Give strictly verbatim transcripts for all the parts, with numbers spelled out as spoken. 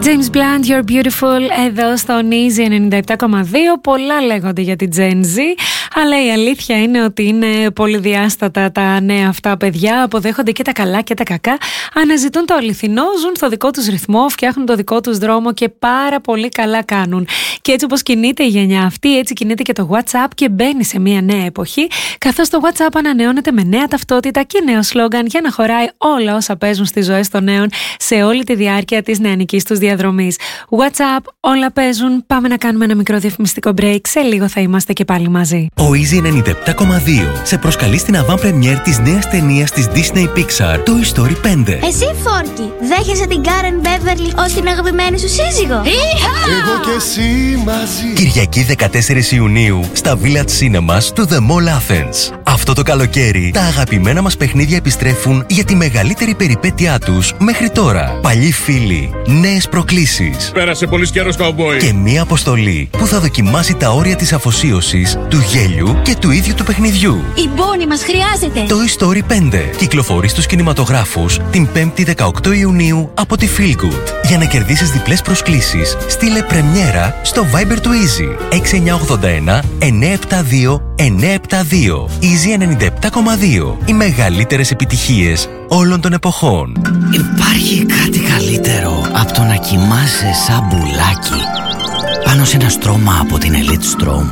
James Blunt, You're Beautiful, εδώ στο Easy ενενήντα επτά κόμμα δύο. Πολλά λέγονται για την Gen Z, αλλά η αλήθεια είναι ότι είναι πολυδιάστατα τα νέα αυτά παιδιά. Αποδέχονται και τα καλά και τα κακά. Αναζητούν το αληθινό, ζουν στο δικό τους ρυθμό, φτιάχνουν το δικό τους δρόμο και πάρα πολύ καλά κάνουν. Και έτσι όπως κινείται η γενιά αυτή, έτσι κινείται και το WhatsApp και μπαίνει σε μια νέα εποχή, καθώς το WhatsApp ανανεώνεται με νέα ταυτότητα και νέο σλόγγαν για να χωράει όλα όσα παίζουν στις ζωές των νέων σε όλη τη διάρκεια της νεανικής τους διαδρομής. WhatsApp, όλα παίζουν. Πάμε να κάνουμε ένα μικρό διαφημιστικό break. Σε λίγο θα είμαστε και πάλι μαζί. Ο Easy ενενήντα επτά κόμμα δύο σε προσκαλεί στην avant premiere της νέας ταινίας της Disney Pixar, Toy Story πέντε. Εσύ, Φόρκι, δέχεσαι την Karen Beverly ως την αγαπημένη σου σύζυγο? Εγώ και εσύ μαζί. Κυριακή δεκατέσσερις Ιουνίου στα Village Cinemas του The Mall Athens. Αυτό το καλοκαίρι τα αγαπημένα μας παιχνίδια επιστρέφουν για τη μεγαλύτερη περιπέτειά τους μέχρι τώρα. Παλιοί φίλοι, νέες προκλήσεις. Πέρασε πολύς καιρός, καουμπόι. Και μία αποστολή που θα δοκιμάσει τα όρια της αφοσίωσης, του γέλιου και του ίδιου του παιχνιδιού. Η Bonnie μας χρειάζεται. Toy Story πέντε κυκλοφορεί στους κινηματογράφους την πέμπτη δεκαοκτώ Ιουνίου από τη Feel Good. Για να κερδίσεις διπλές προσκλήσεις, στείλε πρεμιέρα στο Viber του Easy έξι εννιά ογδόντα ένα εννιά επτά δύο εννιά επτά δύο. Easy ενενήντα επτά κόμμα δύο. Οι μεγαλύτερες επιτυχίες όλων των εποχών. Υπάρχει κάτι καλύτερο από το να κοιμάσαι σαν μπουλάκι πάνω σε ένα στρώμα από την Elite Strom.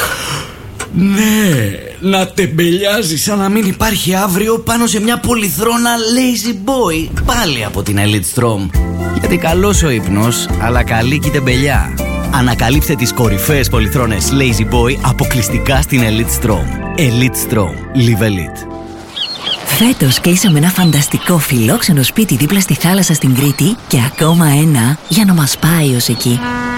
Ναι, να τεμπελιάζει σαν να μην υπάρχει αύριο πάνω σε μια πολυθρόνα Lazy Boy, πάλι από την Elite Strom. Γιατί καλός ο ύπνος, αλλά καλή και η τεμπελιά. Ανακαλύψτε τις κορυφαίες πολυθρόνες Lazy Boy αποκλειστικά στην Elite Strom. Elite Strom. Live Elite. Φέτος κλείσαμε ένα φανταστικό φιλόξενο σπίτι δίπλα στη θάλασσα στην Κρήτη και ακόμα ένα για να μας πάει ως εκεί.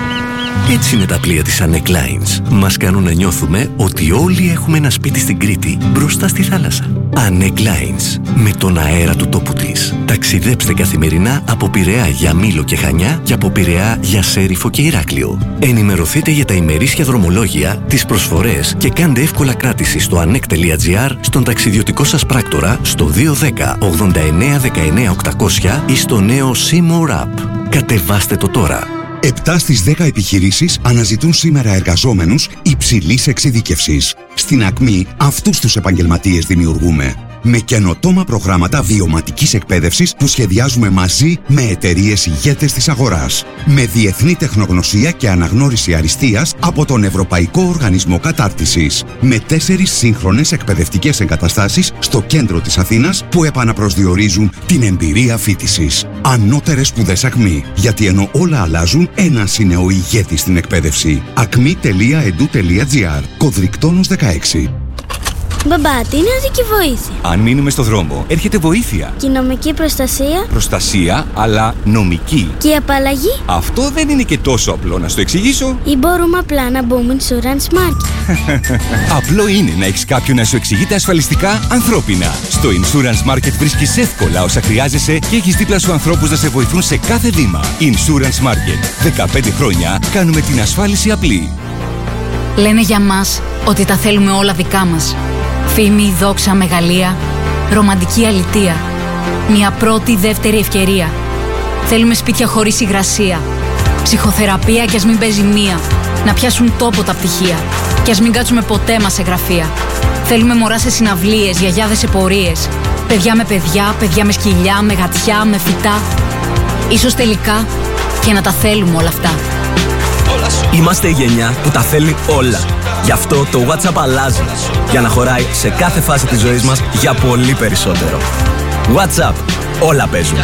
Έτσι είναι τα πλοία της Anek Lines. Μας κάνουν να νιώθουμε ότι όλοι έχουμε ένα σπίτι στην Κρήτη μπροστά στη θάλασσα. Anek Lines. Με τον αέρα του τόπου της. Ταξιδέψτε καθημερινά από Πειραιά για Μήλο και Χανιά και από Πειραιά για Σέριφο και Ηράκλειο. Ενημερωθείτε για τα ημερήσια δρομολόγια, τις προσφορές και κάντε εύκολα κράτηση στο anek τελεία gr, στον ταξιδιωτικό σας πράκτορα, στο δύο ένα μηδέν ογδόντα εννέα δεκαεννέα οκτακόσια ή στο νέο Seymour App. Κατεβάστε το τώρα. επτά στις δέκα επιχειρήσεις αναζητούν σήμερα εργαζόμενους υψηλής εξειδίκευσης. Στην Ακμή αυτούς τους επαγγελματίες δημιουργούμε. Με καινοτόμα προγράμματα βιωματικής εκπαίδευσης που σχεδιάζουμε μαζί με εταιρείες ηγέτες της αγοράς. Με διεθνή τεχνογνωσία και αναγνώριση αριστείας από τον Ευρωπαϊκό Οργανισμό Κατάρτισης. Με τέσσερις σύγχρονες εκπαιδευτικές εγκαταστάσεις στο κέντρο της Αθήνας που επαναπροσδιορίζουν την εμπειρία φοιτησης. Ανώτερες σπουδές Ακμή. Γιατί ενώ όλα αλλάζουν, ένας είναι ο ηγέτης στην εκπαίδευση. ακμή τελεία e d u τελεία g r. Κωδρικτόνος δεκαέξι. Μπαμπά, τι είναι οδική βοήθεια? Αν μείνουμε στο δρόμο, έρχεται βοήθεια. Και η νομική προστασία? Προστασία, αλλά νομική. Και η απαλλαγή? Αυτό δεν είναι και τόσο απλό, να στο εξηγήσω. Ή μπορούμε απλά να μπούμε Insurance Market? Απλό είναι να έχεις κάποιον να σου εξηγείται ασφαλιστικά ανθρώπινα. Στο Insurance Market βρίσκεις εύκολα όσα χρειάζεσαι και έχεις δίπλα σου ανθρώπους να σε βοηθούν σε κάθε βήμα. Insurance Market. δεκαπέντε χρόνια κάνουμε την ασφάλιση απλή. Λένε για μας ότι τα θέλουμε όλα δικά μας. Φήμη, δόξα, μεγαλεία, ρομαντική αλητεία. Μια πρώτη, δεύτερη ευκαιρία. Θέλουμε σπίτια χωρίς υγρασία. Ψυχοθεραπεία κι ας μην παίζει μία. Να πιάσουν τόπο τα πτυχία. Κι ας μην κάτσουμε ποτέ μας σε γραφεία. Θέλουμε μωρά σε συναυλίες, γιαγιάδες σε πορείες. Παιδιά με παιδιά, παιδιά με σκυλιά, με γατιά, με φυτά. Ίσως τελικά και να τα θέλουμε όλα αυτά. Είμαστε η γενιά που τα θέλει όλα. Γι' αυτό το WhatsApp αλλάζει. Για να χωράει σε κάθε φάση της ζωής μας για πολύ περισσότερο. WhatsApp. Όλα παίζουν.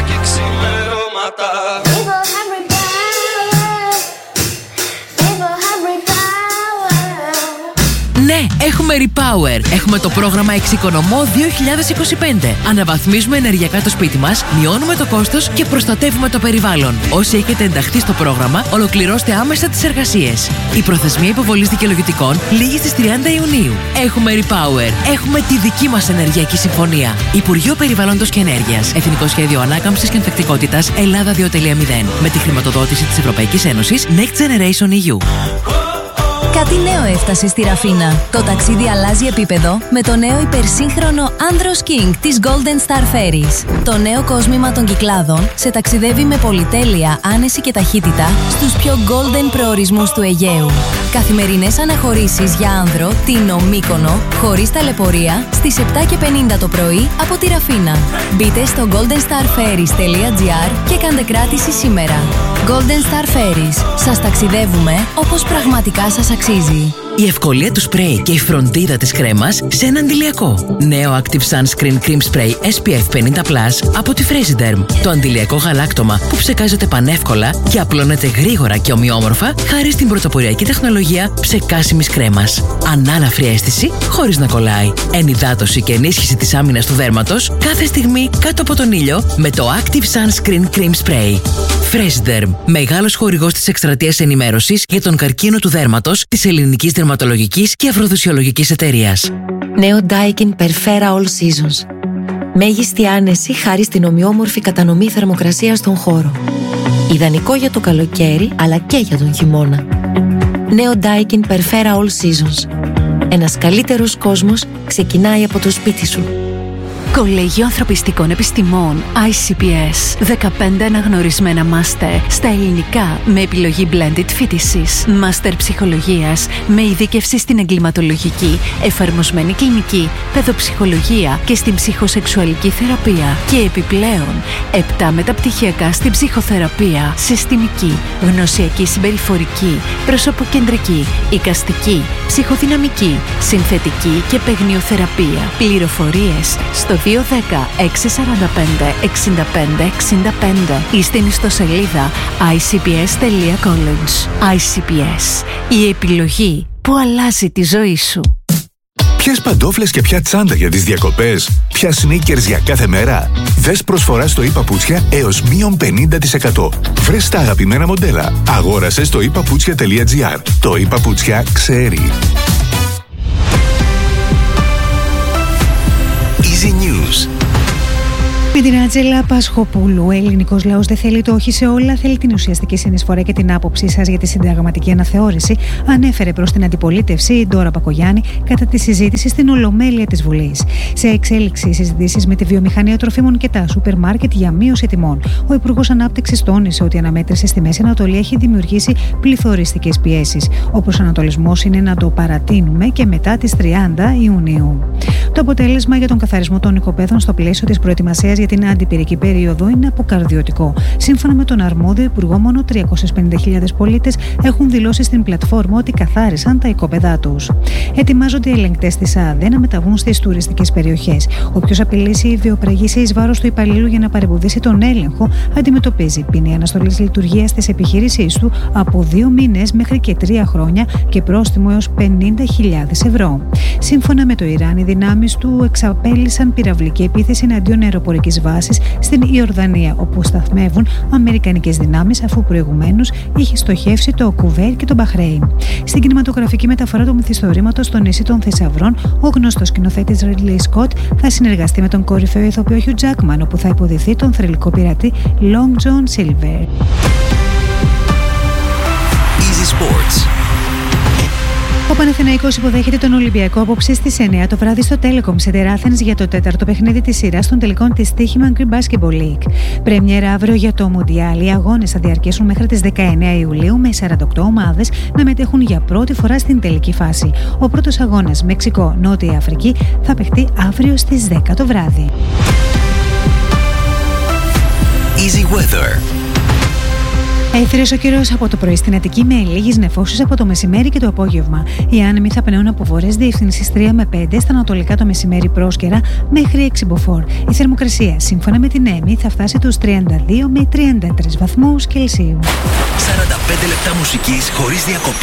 Ναι, έχουμε Repower. Έχουμε το πρόγραμμα Εξοικονομώ δύο χιλιάδες είκοσι πέντε. Αναβαθμίζουμε ενεργειακά το σπίτι μας, μειώνουμε το κόστος και προστατεύουμε το περιβάλλον. Όσοι έχετε ενταχθεί στο πρόγραμμα, ολοκληρώστε άμεσα τις εργασίες. Η προθεσμία υποβολής δικαιολογητικών λήγει στις τριάντα Ιουνίου. Έχουμε Repower. Έχουμε τη δική μας ενεργειακή συμφωνία. Υπουργείο Περιβάλλοντος και Ενέργειας. Εθνικό Σχέδιο Ανάκαμψης και Ανθεκτικότητας Ελλάδα δύο τελεία μηδέν. Με τη χρηματοδότηση της Ευρωπαϊκής Ένωσης Next Generation ι γιου. Κάτι νέο έφτασε στη Ραφίνα. Το ταξίδι αλλάζει επίπεδο με το νέο υπερσύγχρονο Andros King της Golden Star Ferries. Το νέο κόσμημα των Κυκλάδων σε ταξιδεύει με πολυτέλεια, άνεση και ταχύτητα στους πιο golden προορισμούς του Αιγαίου. Καθημερινές αναχωρήσεις για άνδρο, Τίνο, Μύκονο, χωρίς ταλαιπωρία, στις επτά και πενήντα το πρωί από τη Ραφίνα. Μπείτε στο golden star ferries τελεία gr και κάντε κράτηση σήμερα. Golden Star Ferries. Σας ταξιδεύουμε όπως πραγματικά σας αξίζει. Η ευκολία του σπρέι και η φροντίδα της κρέμας σε ένα αντιλιακό. Νέο Active Sunscreen Cream Spray ες πι εφ πενήντα πλας από τη Fresiderm. Το αντιλιακό γαλάκτωμα που ψεκάζεται πανεύκολα και απλώνεται γρήγορα και ομοιόμορφα χάρη στην πρωτοποριακή τεχνολογία ψεκάσιμης κρέμας. Ανάλαφρη αίσθηση χωρίς να κολλάει. Ενυδάτωση και ενίσχυση της άμυνας του δέρματος κάθε στιγμή κάτω από τον ήλιο με το Active Sunscreen Cream Spray. Fresiderm. Μεγάλος χορηγός της εκστρατείας ενημέρωσης για τον καρκίνο του δέρματος της ελληνικής δερματολογικής και αφροδισιολογικής εταιρείας. Νέο Daikin Perfera All Seasons. Μέγιστη άνεση χάρη στην ομοιόμορφη κατανομή θερμοκρασίας στον χώρο. Ιδανικό για το καλοκαίρι αλλά και για τον χειμώνα. Νέο Daikin Perfera All Seasons. Ένας καλύτερος κόσμος ξεκινάει από το σπίτι σου. Κολέγιο Ανθρωπιστικών Επιστημών άι σι πι ες. δεκαπέντε αναγνωρισμένα μάστερ στα ελληνικά με επιλογή blended φοιτησης. Μάστερ ψυχολογίας με ειδίκευση στην εγκληματολογική, εφαρμοσμένη κλινική, παιδοψυχολογία και στην ψυχοσεξουαλική θεραπεία. Και επιπλέον επτά μεταπτυχιακά στην ψυχοθεραπεία, συστημική, γνωσιακή συμπεριφορική, προσωποκεντρική, εικαστική, ψυχοδυναμική, συνθετική και παιγνιοθεραπεία. Πληροφορίες στο δύο ένα μηδέν έξι τέσσερα πέντε εξήντα πέντε εξήντα πέντε ή στην ιστοσελίδα άι σι πι ες τελεία college. άι σι πι ες. Η επιλογή που αλλάζει τη ζωή σου. Ποιες παντόφλες και ποια τσάντα για τις διακοπές, ποια sneakers για κάθε μέρα. Δες προσφορά στο ePaputsια έως μείον πενήντα τοις εκατό. Βρες τα αγαπημένα μοντέλα. Αγόρασε στο ePaputsια τελεία gr. Το ePaputsια ξέρει. Easy News. Με την Άτζελα Πασχοπούλου, ο ελληνικός λαός δεν θέλει το όχι σε όλα, θέλει την ουσιαστική συνεισφορά και την άποψή σας για τη συνταγματική αναθεώρηση, ανέφερε προς την αντιπολίτευση η Ντόρα Πακογιάννη κατά τη συζήτηση στην Ολομέλεια της Βουλής. Σε εξέλιξη συζητήσεις με τη βιομηχανία τροφίμων και τα σούπερ μάρκετ για μείωση τιμών, ο Υπουργός Ανάπτυξης τόνισε ότι η αναμέτρηση στη Μέση Ανατολή έχει δημιουργήσει πληθωριστικές πιέσεις. Ο προσανατολισμός είναι να το παρατείνουμε και μετά τις τριάντα Ιουνίου. Το αποτέλεσμα για τον καθαρισμό των οικοπαίδων στο πλαίσιο της προετοιμασίας για την αντιπυρική περίοδο είναι αποκαρδιωτικό. Σύμφωνα με τον αρμόδιο Υπουργό, μόνο τριακόσιες πενήντα χιλιάδες πολίτες έχουν δηλώσει στην πλατφόρμα ότι καθάρισαν τα οικόπεδά τους. Ετοιμάζονται οι ελεγκτές της ΑΔΕ να μεταβούν στις τουριστικές περιοχές. Όποιος απειλήσει ή βιοπραγήσει εις βάρος του υπαλλήλου για να παρεμποδίσει τον έλεγχο, αντιμετωπίζει ποινή αναστολής λειτουργίας της επιχείρησής του από δύο μήνες μέχρι και τρία χρόνια και πρόστιμο έως πενήντα χιλιάδες ευρώ. Σύμφωνα με το Ιράν, οι δυνάμεις του εξαπέλυσαν πυραυλική επίθεση εναντίον αεροπορικής βάσης στην Ιορδανία, όπου σταθμεύουν αμερικανικές δυνάμεις, αφού προηγουμένως είχε στοχεύσει το Κουβέιτ και το Μπαχρέιν. Στην κινηματογραφική μεταφορά του μυθιστορήματος στο νησί των Θησαυρών, ο γνωστός σκηνοθέτης Ρίτλι Σκοτ θα συνεργαστεί με τον κορυφαίο ηθοποιό Χιου Τζάκμαν, όπου θα υποδηθεί τον θρυλικό πειρατή Long John Silver. Easy Sports. Ο Παναθηναϊκός υποδέχεται τον Ολυμπιακό απόψε στις εννιά το βράδυ στο Telecom Center Athens για το τέταρτο παιχνίδι της σειράς των τελικών της Τύχημαν Greek Basketball League. Πρεμιέρα αύριο για το Μουντιάλ. Οι αγώνες θα διαρκέσουν μέχρι τις δεκαεννέα Ιουλίου με σαράντα οκτώ ομάδες να μετέχουν για πρώτη φορά στην τελική φάση. Ο πρώτος αγώνας Μεξικό-Νότια Αφρική θα παιχτεί αύριο στις δέκα το βράδυ. Easy Weather. Έθριος ο καιρός από το πρωί στην Αττική με λίγες νεφώσεις από το μεσημέρι και το απόγευμα. Οι άνεμοι θα πνέουν από βορές διευθύνσεις τρία με πέντε, στα ανατολικά το μεσημέρι πρόσκαιρα μέχρι έξι μποφόρ. Η θερμοκρασία σύμφωνα με την ΕΜΗ θα φτάσει τους τριάντα δύο με τριάντα τρεις βαθμούς Κελσίου. σαράντα πέντε λεπτά μουσικής χωρίς διακοπή.